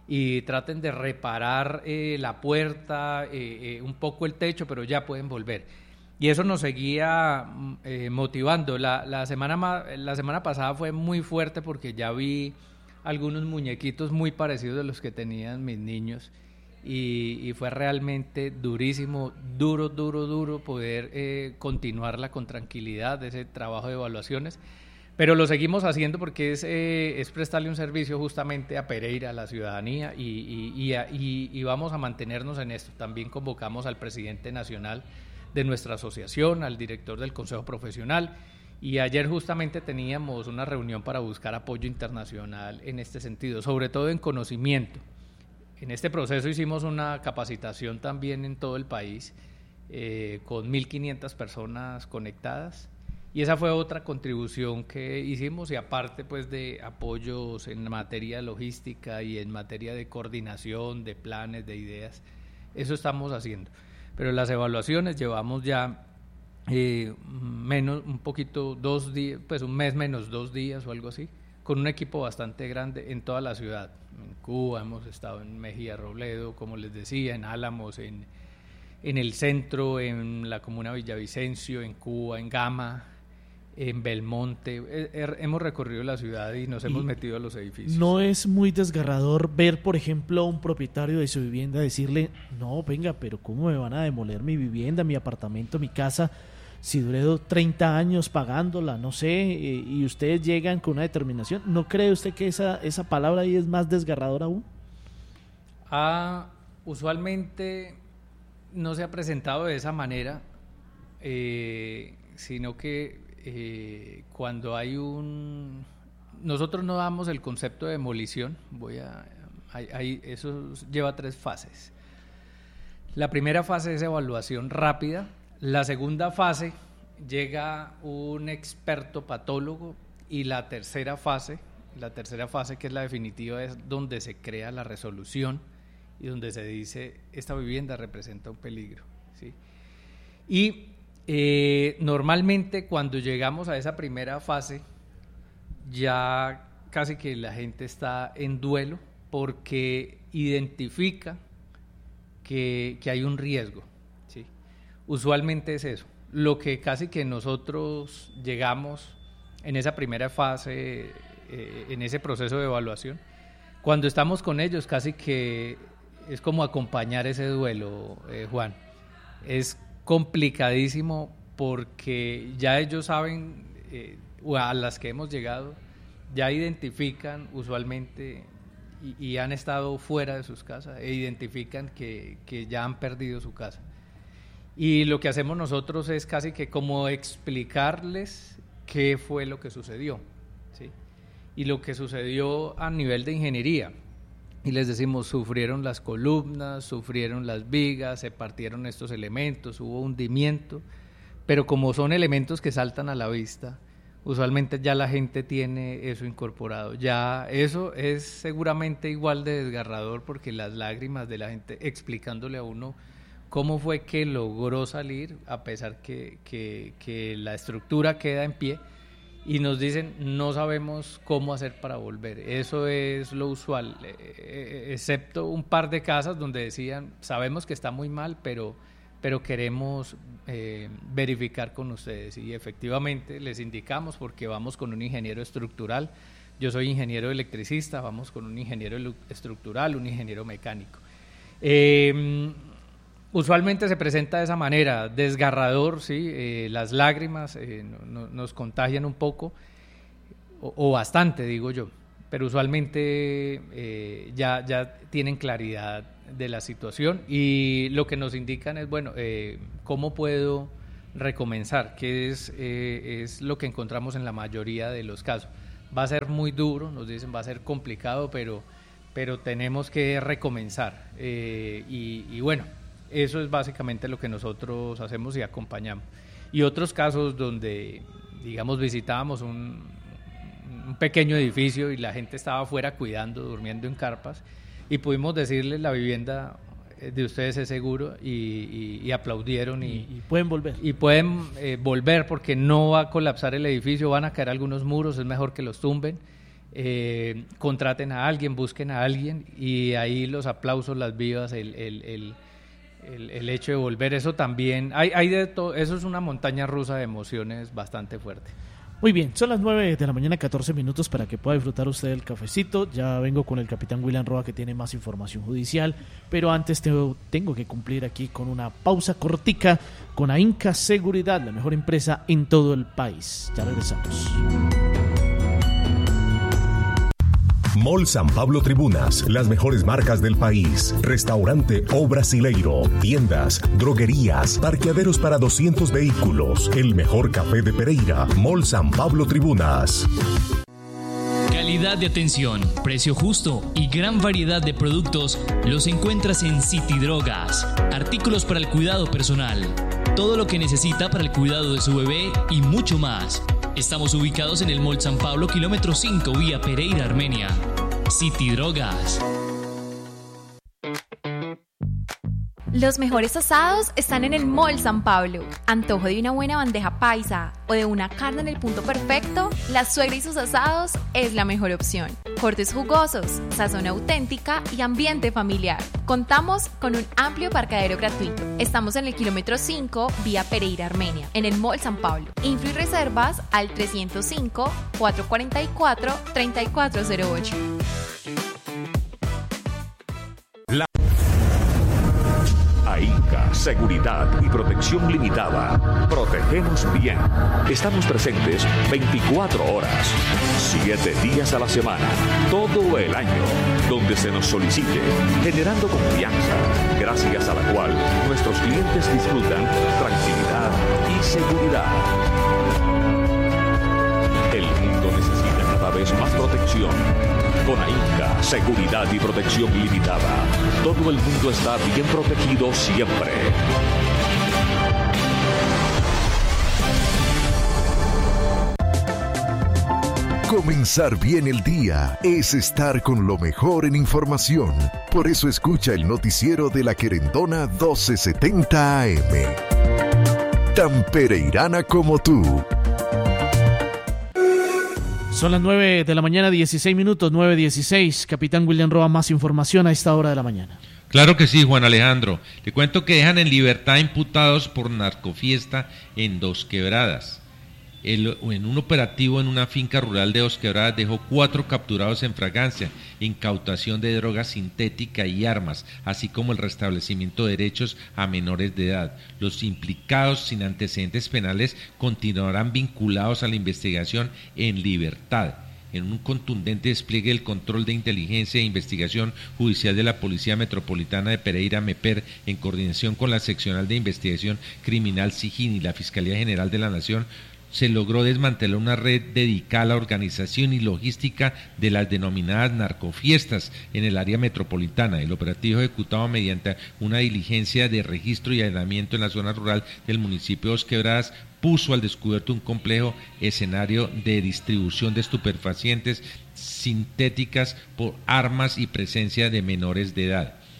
y traten de reparar eh, la puerta, eh, eh, un poco el techo, pero ya pueden volver. Y eso nos seguía eh, motivando. La, la, semana, la semana pasada fue muy fuerte porque ya vi algunos muñequitos muy parecidos a los que tenían mis niños y, y fue realmente durísimo, duro, duro, duro poder eh, continuarla con tranquilidad, ese trabajo de evaluaciones. Pero lo seguimos haciendo porque es, eh, es prestarle un servicio justamente a Pereira, a la ciudadanía, y, y, y, a, y, y vamos a mantenernos en esto. También convocamos al presidente nacional de nuestra asociación, al director del Consejo Profesional, y ayer justamente teníamos una reunión para buscar apoyo internacional en este sentido, sobre todo en conocimiento. En este proceso hicimos una capacitación también en todo el país, eh, con mil quinientas personas conectadas, y esa fue otra contribución que hicimos, y aparte pues de apoyos en materia logística y en materia de coordinación, de planes, de ideas, eso estamos haciendo. Pero las evaluaciones llevamos ya eh, menos, un poquito, dos días, pues un mes menos dos días o algo así, con un equipo bastante grande en toda la ciudad. En Cuba hemos estado en Mejía Robledo, como les decía, en Álamos, en, en el centro, en la comuna Villavicencio, en Cuba, en Gama, en Belmonte. Hemos recorrido la ciudad y nos y hemos metido a los edificios. ¿No es muy desgarrador ver, por ejemplo, a un propietario de su vivienda decirle, no, venga, pero ¿cómo me van a demoler mi vivienda, mi apartamento, mi casa, si duré treinta años pagándola, no sé, y ustedes llegan con una determinación? ¿No cree usted que esa, esa palabra ahí es más desgarradora aún? Ah, usualmente no se ha presentado de esa manera, eh, sino que Eh, cuando hay un... Nosotros no damos el concepto de demolición, voy a, hay, hay, eso lleva tres fases. La primera fase es evaluación rápida, la segunda fase llega un experto patólogo y la tercera fase, la tercera fase que es la definitiva, es donde se crea la resolución y donde se dice esta vivienda representa un peligro, ¿sí? Y Eh, normalmente cuando llegamos a esa primera fase ya casi que la gente está en duelo porque identifica que, que hay un riesgo, ¿sí? Usualmente es eso, lo que casi que nosotros llegamos en esa primera fase, eh, en ese proceso de evaluación, cuando estamos con ellos casi que es como acompañar ese duelo, eh, Juan, es complicadísimo porque ya ellos saben, eh, a las que hemos llegado, ya identifican usualmente y, y han estado fuera de sus casas e identifican que, que ya han perdido su casa. Y lo que hacemos nosotros es casi que como explicarles qué fue lo que sucedió, ¿sí? Y lo que sucedió a nivel de ingeniería. Y les decimos, sufrieron las columnas, sufrieron las vigas, se partieron estos elementos, hubo hundimiento, pero como son elementos que saltan a la vista, usualmente ya la gente tiene eso incorporado. Ya eso es seguramente igual de desgarrador porque las lágrimas de la gente explicándole a uno cómo fue que logró salir a pesar que, que, que la estructura queda en pie, y nos dicen no sabemos cómo hacer para volver. Eso es lo usual, eh, excepto un par de casas donde decían sabemos que está muy mal, pero, pero queremos eh, verificar con ustedes, y efectivamente les indicamos, porque vamos con un ingeniero estructural, yo soy ingeniero electricista, vamos con un ingeniero estructural, un ingeniero mecánico. Eh, Usualmente se presenta de esa manera, desgarrador, ¿sí? Eh, las lágrimas eh, no, no, nos contagian un poco, o, o bastante, digo yo, pero usualmente eh, ya, ya tienen claridad de la situación, y lo que nos indican es, bueno, eh, ¿cómo puedo recomenzar? Que es, eh, es lo que encontramos en la mayoría de los casos. Va a ser muy duro, nos dicen, va a ser complicado, pero, pero tenemos que recomenzar, eh, y, y bueno, eso es básicamente lo que nosotros hacemos y acompañamos. Y otros casos donde, digamos, visitábamos un, un pequeño edificio y la gente estaba afuera cuidando, durmiendo en carpas, y pudimos decirles la vivienda de ustedes es seguro, y, y, y aplaudieron. Y, y, y pueden volver. Y pueden eh, volver porque no va a colapsar el edificio, van a caer algunos muros, es mejor que los tumben. Eh, contraten a alguien, busquen a alguien, y ahí los aplausos, las vivas, el... el, el El, el hecho de volver, eso también, hay, hay de todo, eso es una montaña rusa de emociones bastante fuerte. Muy bien, son las nueve de la mañana, catorce minutos, para que pueda disfrutar usted del cafecito. Ya vengo con el capitán William Roa, que tiene más información judicial, pero antes tengo, tengo que cumplir aquí con una pausa cortica con AINCA Seguridad, la mejor empresa en todo el país. Ya regresamos. Mall San Pablo Tribunas, las mejores marcas del país. Restaurante O Brasileiro, tiendas, droguerías, parqueaderos para doscientos vehículos. El mejor café de Pereira. Mall San Pablo Tribunas. Calidad de atención, precio justo y gran variedad de productos los encuentras en City Drogas. Artículos para el cuidado personal, todo lo que necesita para el cuidado de su bebé y mucho más. Estamos ubicados en el Mall San Pablo, kilómetro cinco, vía Pereira, Armenia. City Drogas. Los mejores asados están en el Mall San Pablo. Antojo de una buena bandeja paisa o de una carne en el punto perfecto, La Suegra y sus asados es la mejor opción. Cortes jugosos, sazón auténtica y ambiente familiar. Contamos con un amplio parqueadero gratuito. Estamos en el kilómetro cinco, vía Pereira, Armenia, en el Mall San Pablo. Info y reservas al trescientos cinco, cuatrocientos cuarenta y cuatro, treinta y cuatro cero ocho. AINCA, Seguridad y Protección Limitada. Protegemos bien. Estamos presentes veinticuatro horas, siete días a la semana, todo el año, donde se nos solicite, generando confianza, gracias a la cual nuestros clientes disfrutan tranquilidad y seguridad. El mundo necesita cada vez más protección. Con AINCA, Seguridad y Protección Limitada, todo el mundo está bien protegido siempre. Comenzar bien el día es estar con lo mejor en información. Por eso escucha el noticiero de la Querendona doce setenta A M. Tan pereirana como tú. Son las nueve de la mañana, dieciséis minutos, nueve dieciséis. Capitán William Roa, más información a esta hora de la mañana. Claro que sí, Juan Alejandro. Le cuento que dejan en libertad imputados por narcofiesta en Dos Quebradas. El, en un operativo en una finca rural de Dos Quebradas dejó cuatro capturados en fragancia, incautación de droga sintética y armas, así como el restablecimiento de derechos a menores de edad. Los implicados sin antecedentes penales continuarán vinculados a la investigación en libertad. En un contundente despliegue del Control de Inteligencia e Investigación Judicial de la Policía Metropolitana de Pereira, MEPER, en coordinación con la Seccional de Investigación Criminal SIGIN y la Fiscalía General de la Nación, se logró desmantelar una red dedicada a la organización y logística de las denominadas narcofiestas en el área metropolitana. El operativo ejecutado mediante una diligencia de registro y allanamiento en la zona rural del municipio de Dos Quebradas puso al descubierto un complejo escenario de distribución de estupefacientes sintéticas por armas y presencia de menores de edad.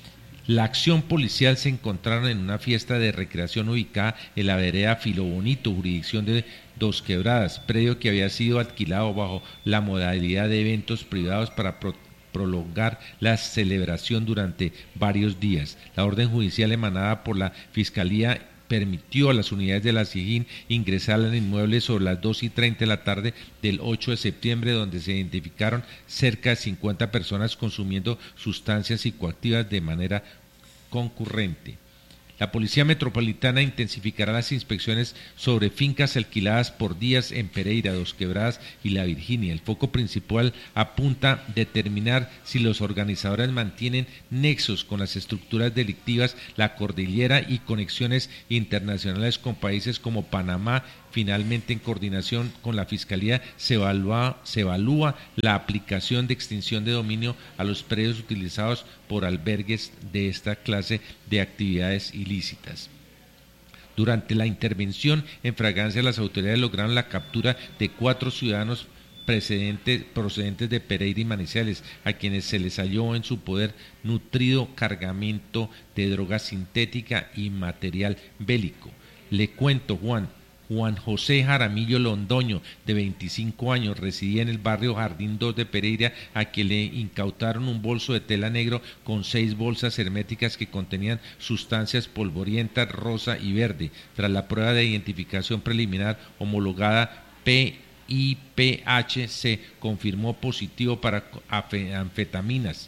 La acción policial se encontraron en una fiesta de recreación ubicada en la vereda Filobonito, jurisdicción de Dos Quebradas, predio que había sido alquilado bajo la modalidad de eventos privados para pro- prolongar la celebración durante varios días. La orden judicial emanada por la Fiscalía permitió a las unidades de la SIJIN ingresar al inmueble sobre las dos y treinta de la tarde del ocho de septiembre, donde se identificaron cerca de cincuenta personas consumiendo sustancias psicoactivas de manera concurrente. La Policía Metropolitana intensificará las inspecciones sobre fincas alquiladas por días en Pereira, Dos Quebradas y La Virginia. El foco principal apunta a determinar si los organizadores mantienen nexos con las estructuras delictivas, la cordillera y conexiones internacionales con países como Panamá. Finalmente, en coordinación con la Fiscalía, se evalúa, se evalúa la aplicación de extinción de dominio a los predios utilizados por albergues de esta clase de actividades ilícitas. Durante la intervención en fragancia, las autoridades lograron la captura de cuatro ciudadanos procedentes de Pereira y Manizales, a quienes se les halló en su poder nutrido cargamento de droga sintética y material bélico. Le cuento, Juan. Juan José Jaramillo Londoño, de veinticinco años, residía en el barrio Jardín dos de Pereira, a quien le incautaron un bolso de tela negro con seis bolsas herméticas que contenían sustancias polvorientas rosa y verde. Tras la prueba de identificación preliminar homologada P I P H, se confirmó positivo para anfetaminas,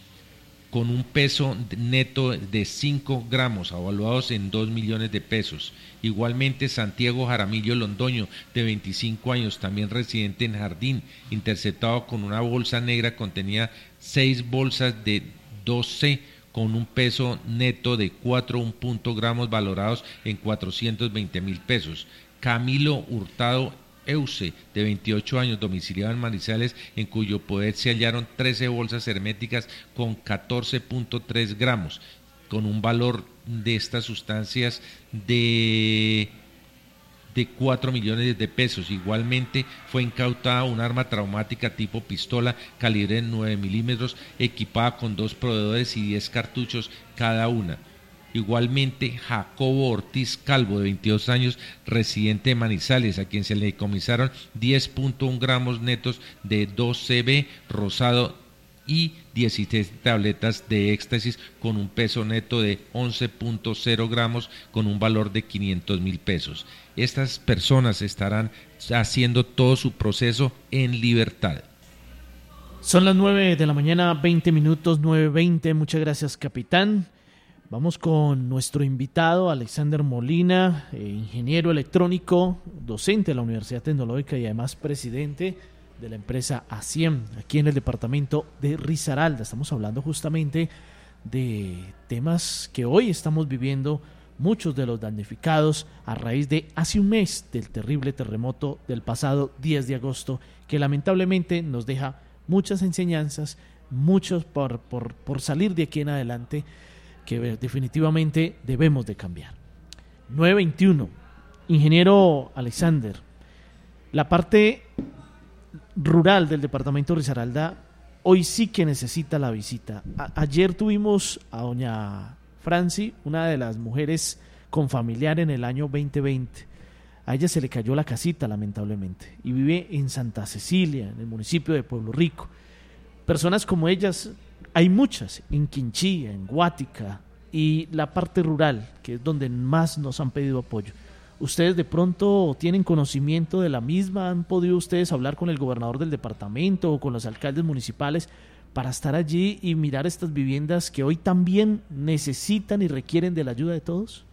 con un peso neto de cinco gramos, evaluados en dos millones de pesos. Igualmente, Santiago Jaramillo Londoño, de veinticinco años, también residente en Jardín, interceptado con una bolsa negra, contenía seis bolsas de doce con un peso neto de cuatro punto uno gramos, valorados en cuatrocientos veinte mil pesos. Camilo Hurtado Euse, de veintiocho años, domiciliado en Manizales, en cuyo poder se hallaron trece bolsas herméticas con catorce punto tres gramos, con un valor de estas sustancias de, de cuatro millones de pesos. Igualmente fue incautada un arma traumática tipo pistola calibre nueve milímetros, equipada con dos proveedores y diez cartuchos cada una. Igualmente, Jacobo Ortiz Calvo, de veintidós años, residente de Manizales, a quien se le decomisaron diez punto uno gramos netos de dos C B rosado y dieciséis tabletas de éxtasis con un peso neto de once punto cero gramos, con un valor de quinientos mil pesos. Estas personas estarán haciendo todo su proceso en libertad. Son las nueve de la mañana, veinte minutos, nueve veinte. Muchas gracias, capitán. Vamos con nuestro invitado, Alexander Molina, eh, ingeniero electrónico, docente de la Universidad Tecnológica y además presidente de la empresa ASIEM, aquí en el departamento de Risaralda. Estamos hablando justamente de temas que hoy estamos viviendo muchos de los damnificados a raíz de hace un mes del terrible terremoto del pasado diez de agosto, que lamentablemente nos deja muchas enseñanzas, muchos por, por, por salir de aquí en adelante, que definitivamente debemos de cambiar. nueve veintiuno. Ingeniero Alexander, la parte rural del departamento de Risaralda hoy sí que necesita la visita. A- ayer tuvimos a doña Franci, una de las mujeres con familiar en el año veinte veinte. A ella se le cayó la casita, lamentablemente, y vive en Santa Cecilia, en el municipio de Pueblo Rico. Personas como ellas hay muchas en Quinchía, en Guática y la parte rural, que es donde más nos han pedido apoyo. ¿Ustedes de pronto tienen conocimiento de la misma? ¿Han podido ustedes hablar con el gobernador del departamento o con los alcaldes municipales para estar allí y mirar estas viviendas que hoy también necesitan y requieren de la ayuda de todos?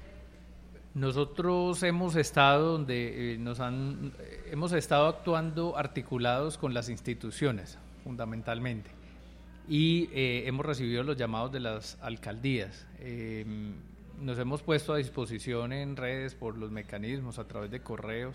Nosotros hemos estado donde eh, nos han hemos estado actuando articulados con las instituciones, fundamentalmente. Y eh, hemos recibido los llamados de las alcaldías. Eh, nos hemos puesto a disposición en redes por los mecanismos, a través de correos.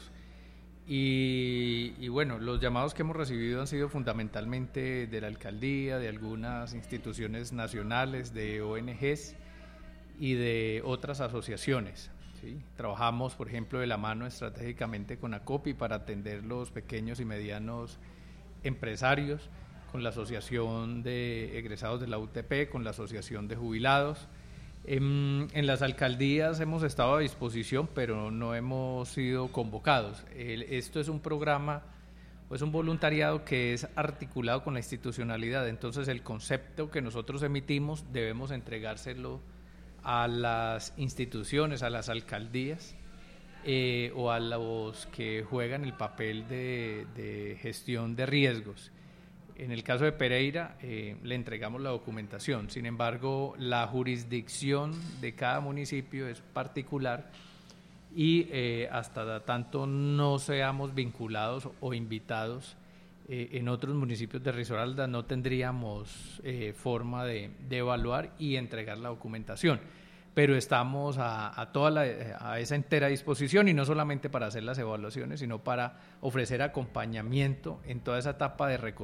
Y, y bueno, los llamados que hemos recibido han sido fundamentalmente de la alcaldía, de algunas instituciones nacionales, de O N Ges y de otras asociaciones. ¿sí? Trabajamos, por ejemplo, de la mano estratégicamente con ACOPI para atender los pequeños y medianos empresarios, con la Asociación de Egresados de la U T P, con la Asociación de Jubilados. En, en las alcaldías hemos estado a disposición, pero no hemos sido convocados. El, esto es un programa, es un voluntariado que es articulado con la institucionalidad, entonces el concepto que nosotros emitimos debemos entregárselo a las instituciones, a las alcaldías eh, o a los que juegan el papel de, de gestión de riesgos. En el caso de Pereira eh, le entregamos la documentación, sin embargo la jurisdicción de cada municipio es particular y eh, hasta tanto no seamos vinculados o invitados eh, en otros municipios de Risaralda no tendríamos eh, forma de, de evaluar y entregar la documentación. Pero estamos a, a toda la, a esa entera disposición y no solamente para hacer las evaluaciones, sino para ofrecer acompañamiento en toda esa etapa de reconstrucción